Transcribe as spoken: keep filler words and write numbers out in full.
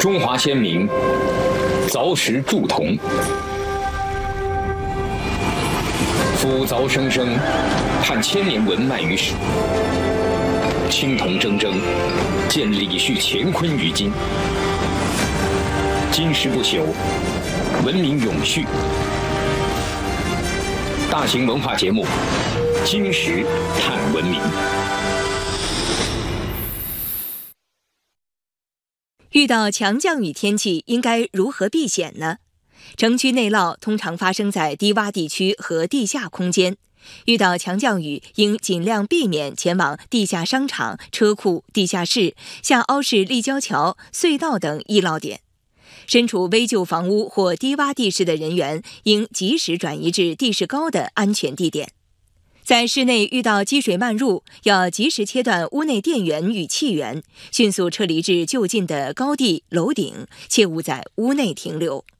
中华先民凿石铸铜，夫凿生生，盼千年文脉于史。青铜铮铮，见李旭乾坤于今。金石不朽，文明永续。大型文化节目《金石探文明》。 遇到强降雨天气，应该如何避险呢？城区内涝通常发生在低洼地区和地下空间。遇到强降雨，应尽量避免前往地下商场、车库、地下室、下凹式立交桥、隧道等易涝点。身处危旧房屋或低洼地势的人员，应及时转移至地势高的安全地点。在室内遇到积水漫入，要及时切断屋内电源与气源，迅速撤离至就近的高地、楼顶，切勿在屋内停留。